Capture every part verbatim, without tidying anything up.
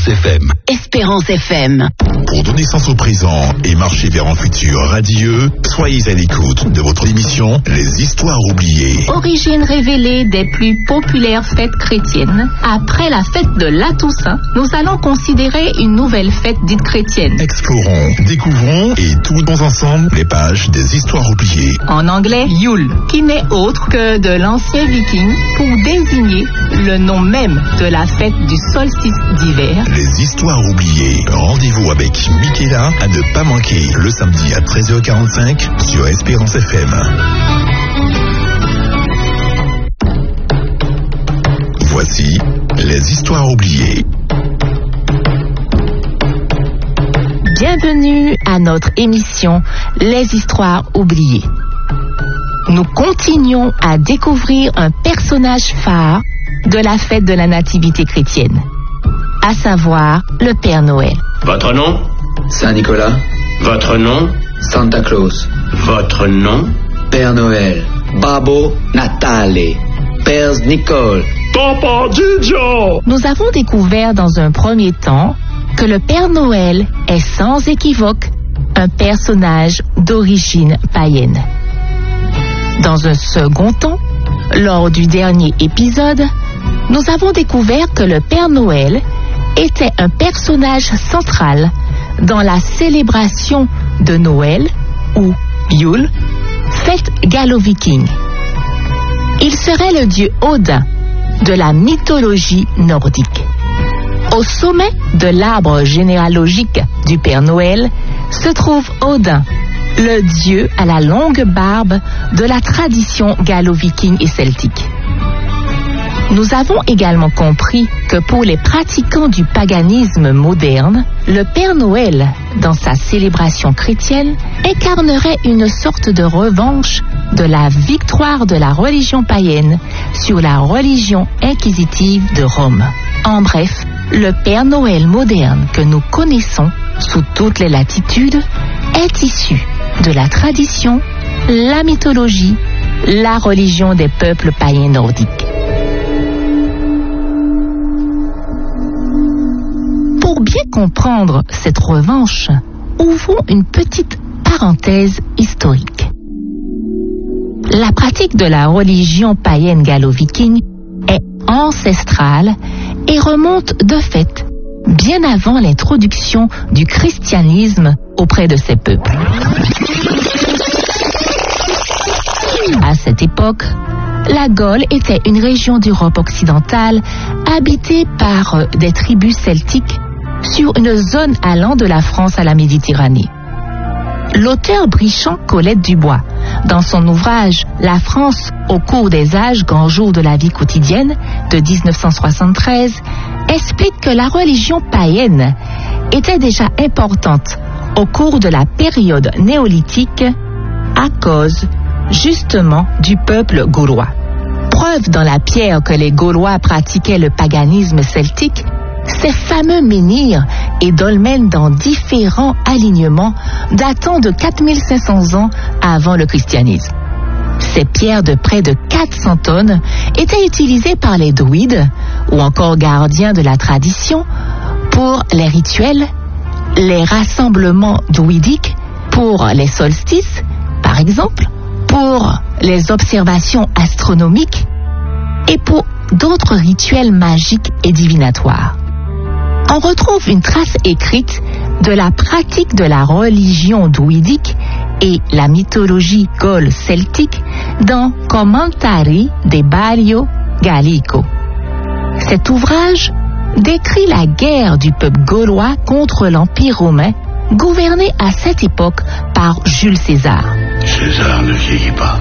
F M. Espérance F M. Pour donner sens au présent et marcher vers un futur radieux, soyez à l'écoute de votre émission Les Histoires oubliées. Origine révélée des plus populaires fêtes chrétiennes. Après la fête de la Toussaint, nous allons considérer une nouvelle fête dite chrétienne. Explorons, découvrons et tournons ensemble les pages des Histoires oubliées. En anglais, Yule, qui n'est autre que de l'ancien viking pour désigner le nom même de la fête du solstice d'hiver. Les Histoires oubliées. Rendez-vous avec Michaela à ne pas manquer le samedi à treize heures quarante-cinq sur Espérance F M. Voici les Histoires oubliées. Bienvenue à notre émission Les Histoires oubliées. Nous continuons à découvrir un personnage phare de la fête de la Nativité chrétienne, à savoir le Père Noël. Votre nom? Saint-Nicolas. Votre nom? Santa Claus. Votre nom? Père Noël. Babbo Natale. Père Nicole. Papa Didio. Nous avons découvert dans un premier temps que le Père Noël est sans équivoque un personnage d'origine païenne. Dans un second temps, lors du dernier épisode, nous avons découvert que le Père Noël était un personnage central dans la célébration de Noël, ou Yule, fête gallo-viking. Il serait le dieu Odin de la mythologie nordique. Au sommet de l'arbre généalogique du Père Noël se trouve Odin, le dieu à la longue barbe de la tradition gallo-viking et celtique. Nous avons également compris que pour les pratiquants du paganisme moderne, le Père Noël, dans sa célébration chrétienne, incarnerait une sorte de revanche de la victoire de la religion païenne sur la religion inquisitive de Rome. En bref, le Père Noël moderne que nous connaissons sous toutes les latitudes est issu de la tradition, la mythologie, la religion des peuples païens nordiques. Pour bien comprendre cette revanche, ouvrons une petite parenthèse historique. La pratique de la religion païenne gallo-viking est ancestrale et remonte de fait bien avant l'introduction du christianisme auprès de ces peuples. À cette époque, la Gaule était une région d'Europe occidentale habitée par des tribus celtiques sur une zone allant de la France à la Méditerranée. L'auteur Brichant Colette Dubois, dans son ouvrage « La France au cours des âges grands jours de la vie quotidienne » de dix-neuf cent soixante-treize, explique que la religion païenne était déjà importante au cours de la période néolithique à cause justement du peuple gaulois. Preuve dans la pierre que les Gaulois pratiquaient le paganisme celtique, ces fameux menhirs et dolmens dans différents alignements datant de quatre mille cinq cents ans avant le christianisme. Ces pierres de près de quatre cents tonnes étaient utilisées par les druides ou encore gardiens de la tradition pour les rituels, les rassemblements druidiques, pour les solstices, par exemple, pour les observations astronomiques et pour d'autres rituels magiques et divinatoires. On retrouve une trace écrite de la pratique de la religion druidique et la mythologie gaule celtique dans Commentari de Ballio Gallico. Cet ouvrage décrit la guerre du peuple gaulois contre l'Empire romain, gouverné à cette époque par Jules César. César ne vieillit pas,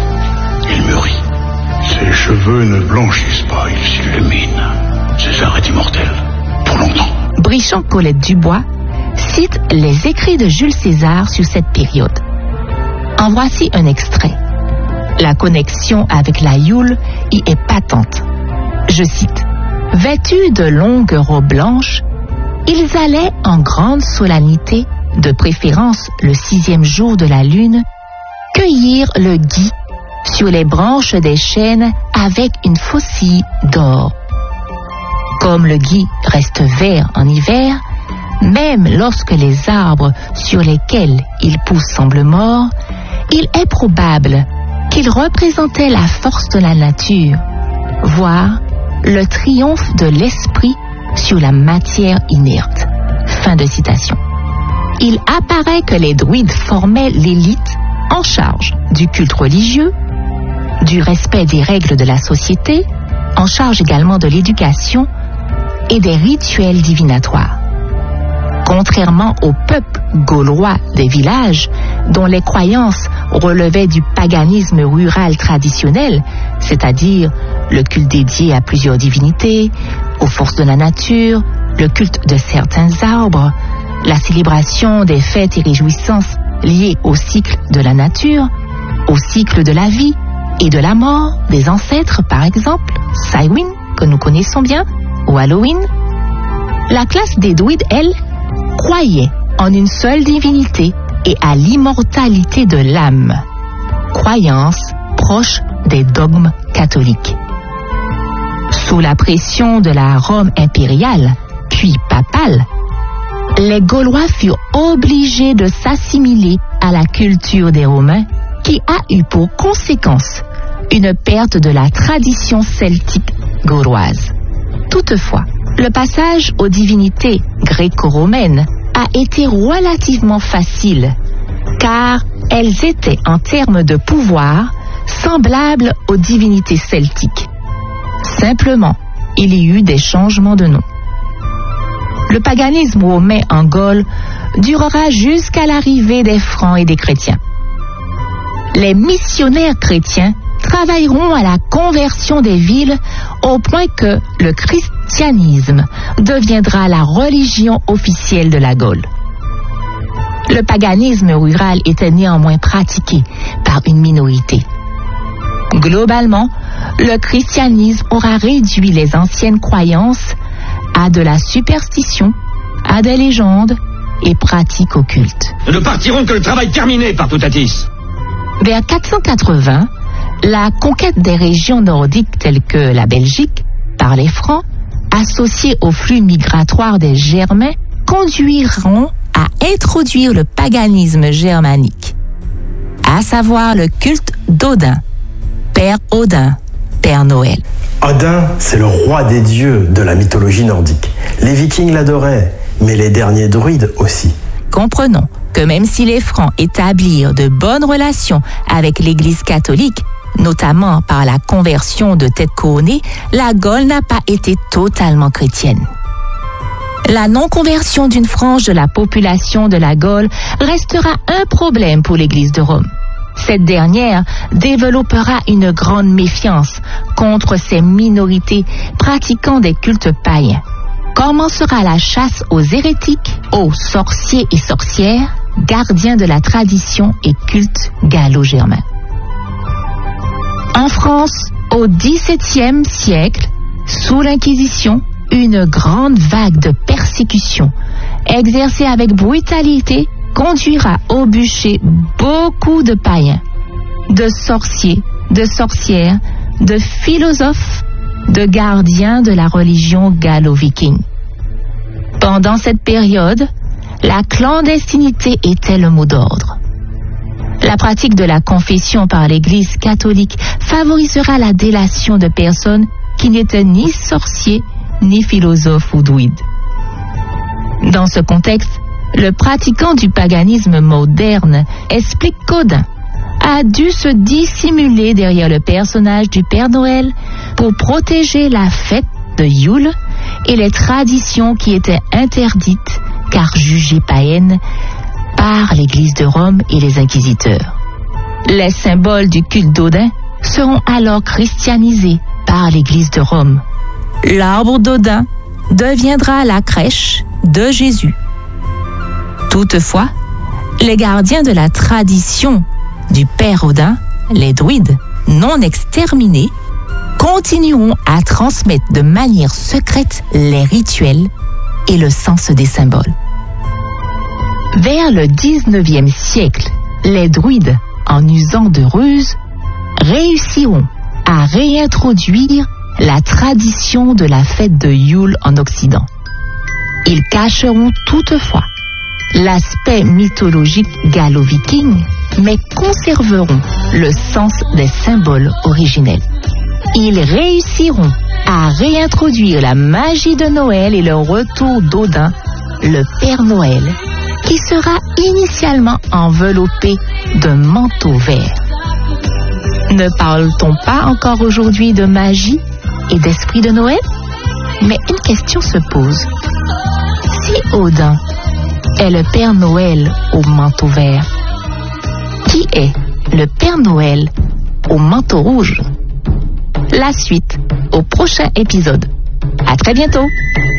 il mûrit. Ses cheveux ne blanchissent pas, ils s'illuminent. César est immortel, pour longtemps. Brichant Colette Dubois cite les écrits de Jules César sur cette période. En voici un extrait. La connexion avec la Yule y est patente. Je cite. « Vêtus de longues robes blanches, ils allaient en grande solennité, de préférence le sixième jour de la lune, cueillir le gui sur les branches des chênes avec une faucille d'or. Comme le gui reste vert en hiver, même lorsque les arbres sur lesquels il pousse semblent morts, il est probable qu'il représentait la force de la nature, voire le triomphe de l'esprit sur la matière inerte. Fin de citation. Il apparaît que les druides formaient l'élite en charge du culte religieux, du respect des règles de la société, en charge également de l'éducation et des rituels divinatoires. Contrairement au peuple gaulois des villages, dont les croyances relevaient du paganisme rural traditionnel, c'est-à-dire le culte dédié à plusieurs divinités, aux forces de la nature, le culte de certains arbres, la célébration des fêtes et réjouissances liées au cycle de la nature, au cycle de la vie et de la mort des ancêtres, par exemple, Samhain, que nous connaissons bien, ou Halloween, la classe des druides, elle, croyait en une seule divinité et à l'immortalité de l'âme, croyance proche des dogmes catholiques. Sous la pression de la Rome impériale, puis papale, les Gaulois furent obligés de s'assimiler à la culture des Romains, qui a eu pour conséquence une perte de la tradition celtique gauloise. Toutefois, le passage aux divinités gréco-romaines a été relativement facile, car elles étaient en termes de pouvoir semblables aux divinités celtiques. Simplement, il y eut des changements de nom. Le paganisme romain en Gaule durera jusqu'à l'arrivée des Francs et des chrétiens. Les missionnaires chrétiens travailleront à la conversion des villes au point que le christianisme deviendra la religion officielle de la Gaule. Le paganisme rural était néanmoins pratiqué par une minorité. Globalement, le christianisme aura réduit les anciennes croyances à de la superstition, à des légendes et pratiques occultes. Nous ne partirons que le travail terminé, Partoutatis. Vers quatre cent quatre-vingts, la conquête des régions nordiques telles que la Belgique par les Francs, associée au flux migratoire des Germains, conduiront à introduire le paganisme germanique, à savoir le culte d'Odin, Père Odin, Père Noël. Odin, c'est le roi des dieux de la mythologie nordique. Les Vikings l'adoraient, mais les derniers druides aussi. Comprenons que même si les Francs établirent de bonnes relations avec l'Église catholique, notamment par la conversion de têtes couronnées, la Gaule n'a pas été totalement chrétienne. La non-conversion d'une frange de la population de la Gaule restera un problème pour l'Église de Rome. Cette dernière développera une grande méfiance contre ces minorités pratiquant des cultes païens. Commencera la chasse aux hérétiques, aux sorciers et sorcières, gardiens de la tradition et culte gallo-germain. En France, au dix-septième siècle, sous l'Inquisition, une grande vague de persécution, exercée avec brutalité, conduira au bûcher beaucoup de païens, de sorciers, de sorcières, de philosophes, de gardiens de la religion gallo-viking. Pendant cette période, la clandestinité était le mot d'ordre. La pratique de la confession par l'Église catholique favorisera la délation de personnes qui n'étaient ni sorciers, ni philosophes ou druides. Dans ce contexte, le pratiquant du paganisme moderne explique qu'Odin a dû se dissimuler derrière le personnage du Père Noël pour protéger la fête de Yule et les traditions qui étaient interdites car jugées païennes par l'Église de Rome et les inquisiteurs. Les symboles du culte d'Odin seront alors christianisés par l'Église de Rome. L'arbre d'Odin deviendra la crèche de Jésus. Toutefois, les gardiens de la tradition du Père Odin, les druides non exterminés, continueront à transmettre de manière secrète les rituels et le sens des symboles. Vers le dix-neuvième siècle, les druides, en usant de ruses, réussiront à réintroduire la tradition de la fête de Yule en Occident. Ils cacheront toutefois l'aspect mythologique gallo-viking, mais conserveront le sens des symboles originels. Ils réussiront à réintroduire la magie de Noël et le retour d'Odin, le Père Noël, qui sera initialement enveloppé d'un manteau vert. Ne parle-t-on pas encore aujourd'hui de magie et d'esprit de Noël? Mais une question se pose. Si Odin est le Père Noël au manteau vert, qui est le Père Noël au manteau rouge? La suite au prochain épisode. À très bientôt!